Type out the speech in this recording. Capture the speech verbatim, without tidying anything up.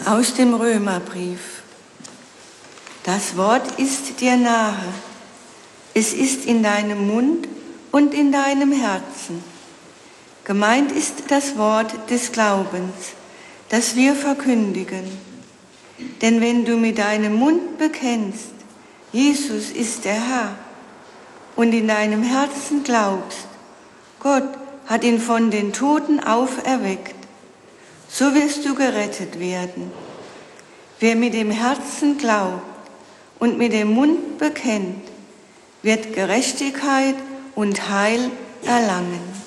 Aus dem Römerbrief. Das Wort ist dir nahe. Es ist in deinem Mund und in deinem Herzen. Gemeint ist das Wort des Glaubens, das wir verkündigen. Denn wenn du mit deinem Mund bekennst, Jesus ist der Herr, und in deinem Herzen glaubst, Gott hat ihn von den Toten auferweckt, so wirst du gerettet werden. Wer mit dem Herzen glaubt und mit dem Mund bekennt, wird Gerechtigkeit und Heil erlangen.